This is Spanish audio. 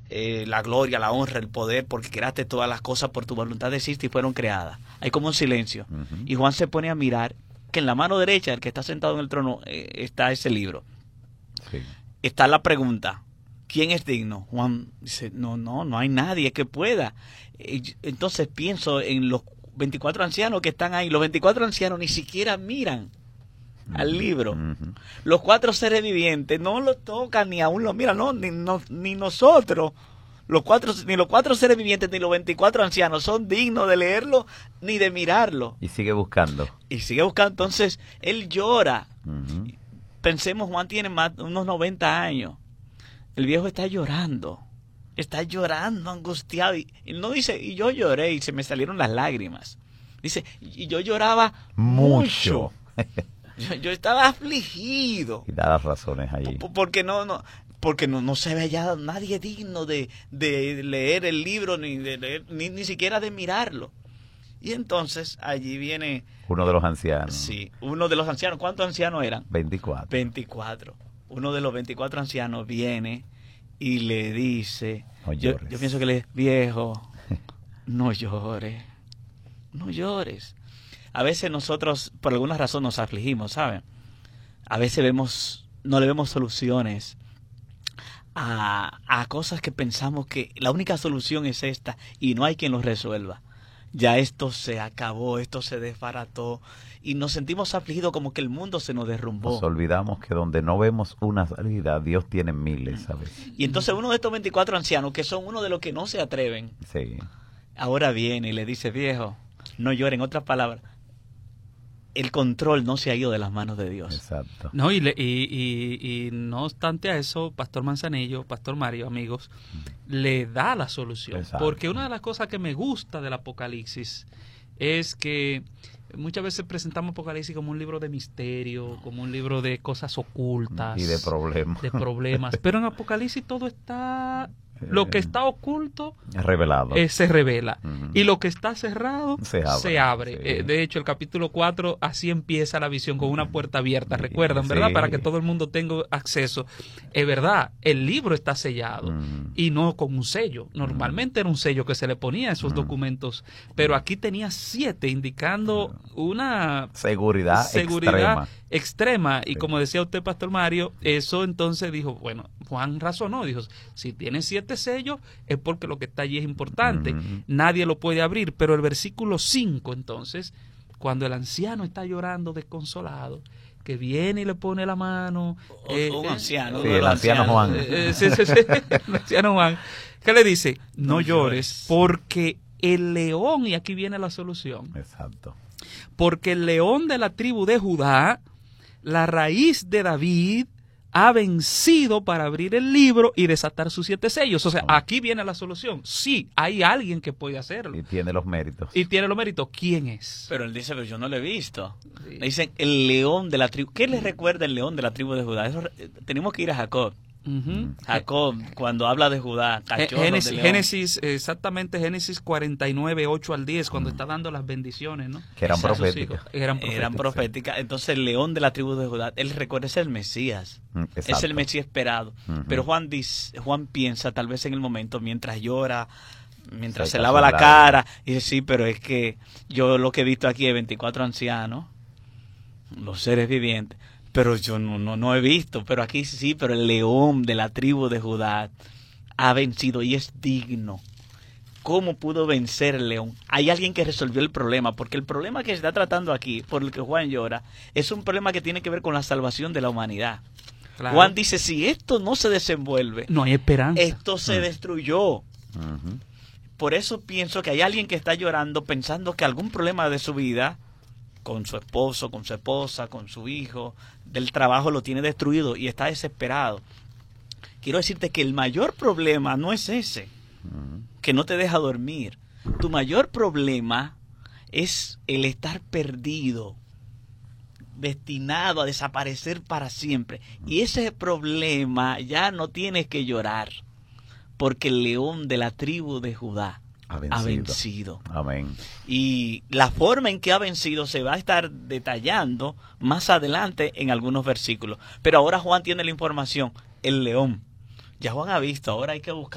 la gloria, la honra, el poder, porque creaste todas las cosas por tu voluntad existe y fueron creadas. Hay como un silencio. Y Juan se pone a mirar que en la mano derecha del que está sentado en el trono está ese libro. Sí. Está la pregunta, ¿quién es digno? Juan dice, no hay nadie que pueda. Entonces pienso en los 24 ancianos que están ahí. Los 24 ancianos ni siquiera miran al libro. Los 4 seres vivientes no lo tocan ni aún lo miran, ni nosotros. Ni los 4 seres vivientes ni los 24 ancianos son dignos de leerlo ni de mirarlo. Y sigue buscando. Entonces él llora. Pensemos, Juan tiene unos 90 años. El viejo está llorando, angustiado. Y no dice, y yo lloré y se me salieron las lágrimas. Dice, y yo lloraba mucho. Yo estaba afligido. Y da las razones allí. Porque no se veía nadie digno de leer el libro, ni siquiera de mirarlo. Y entonces allí viene... Uno de los ancianos. Sí, uno de los ancianos. ¿Cuántos ancianos eran? 24. 24. Uno de los 24 ancianos viene y le dice... No llores. Yo pienso que le dice, viejo, no llores. No llores. A veces nosotros, por alguna razón, nos afligimos, ¿saben? A veces no le vemos soluciones a cosas que pensamos que la única solución es esta y no hay quien los resuelva. Ya esto se acabó, esto se desbarató y nos sentimos afligidos como que el mundo se nos derrumbó. Nos olvidamos que donde no vemos una salida, Dios tiene miles, ¿sabes? Y entonces uno de estos 24 ancianos, que son uno de los que no se atreven, Sí. ahora viene y le dice, viejo, no llore. En otras palabras, el control no se ha ido de las manos de Dios. Exacto. No, y no obstante a eso, Pastor Manzanillo, Pastor Mario, amigos, le da la solución. Exacto. Porque una de las cosas que me gusta del Apocalipsis es que muchas veces presentamos Apocalipsis como un libro de misterio, como un libro de cosas ocultas. Y de problemas. Pero en Apocalipsis todo está... Lo que está oculto revelado. Se revela. Y lo que está cerrado se abre. Sí. De hecho, el capítulo 4 así empieza la visión, con una puerta abierta. Recuerdan, ¿verdad? Sí. Para que todo el mundo tenga acceso. Es verdad, el libro está sellado y no con un sello. Normalmente era un sello que se le ponía a esos documentos, pero aquí tenía 7, indicando una seguridad extrema. Y sí. como decía usted, Pastor Mario, eso entonces dijo, bueno, Juan razonó, dijo, si tiene 7 sellos es porque lo que está allí es importante, nadie lo puede abrir. Pero el versículo 5 entonces, cuando el anciano está llorando desconsolado, que viene y le pone la mano, un anciano. Sí, el anciano Juan. Sí, el anciano Juan, que le dice, no llores, porque el león, y aquí viene la solución, exacto, porque el león de la tribu de Judá, la raíz de David, ha vencido para abrir el libro y desatar sus 7 sellos. O sea, aquí viene la solución. Sí, hay alguien que puede hacerlo. Y tiene los méritos. ¿Quién es? Pero él dice, pero yo no lo he visto. Sí. Le dicen el león de la tribu. ¿Qué le recuerda el león de la tribu de Judá? Tenemos que ir a Jacob. Jacob, cuando habla de Judá, Génesis, exactamente Génesis 49, 8 al 10, cuando está dando las bendiciones, ¿no? Que eran proféticas. Eran proféticas. Sí. Entonces el león de la tribu de Judá, él recuerda, es el Mesías. Exacto. Es el Mesías esperado. Pero Juan piensa, tal vez en el momento, mientras llora, mientras se lava la cara, y dice, sí, pero es que yo lo que he visto aquí es 24 ancianos, los seres vivientes. Pero yo no he visto, pero aquí sí, pero el león de la tribu de Judá ha vencido y es digno. ¿Cómo pudo vencer el león? Hay alguien que resolvió el problema, porque el problema que se está tratando aquí, por el que Juan llora, es un problema que tiene que ver con la salvación de la humanidad. Claro. Juan dice, si esto no se desenvuelve, no hay esperanza. Esto se destruyó. Por eso pienso que hay alguien que está llorando pensando que algún problema de su vida, con su esposo, con su esposa, con su hijo, del trabajo, lo tiene destruido y está desesperado. Quiero decirte que el mayor problema no es ese, que no te deja dormir. Tu mayor problema es el estar perdido, destinado a desaparecer para siempre. Y ese problema ya no tienes que llorar, porque el león de la tribu de Judá ha vencido. Amén. Y la forma en que ha vencido se va a estar detallando más adelante en algunos versículos. Pero ahora Juan tiene la información, el león. Ya Juan ha visto, ahora hay que buscar